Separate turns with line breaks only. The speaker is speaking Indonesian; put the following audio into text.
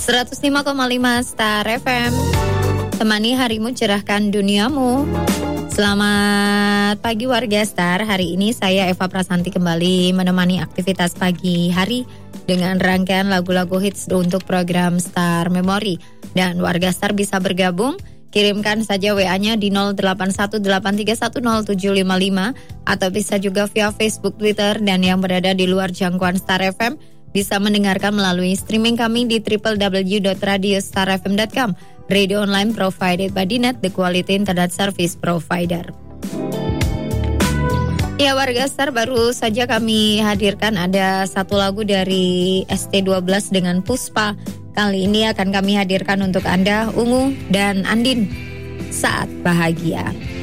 105,5 Star FM. Temani harimu, cerahkan duniamu. Selamat pagi warga Star. Hari ini saya Eva Prasanti kembali menemani aktivitas pagi hari dengan rangkaian lagu-lagu hits untuk program Star Memory. Dan warga Star bisa bergabung, kirimkan saja WA-nya di 0818310755 atau bisa juga via Facebook, Twitter, dan yang berada di luar jangkauan Star FM bisa mendengarkan melalui streaming kami di www.radiostarfm.com. Radio online provided by Dinet, the quality internet service provider. Ya warga Star, baru saja kami hadirkan ada satu lagu dari ST12 dengan Puspa. Kali ini akan kami hadirkan untuk Anda, Ungu dan Andin, Saat Bahagia.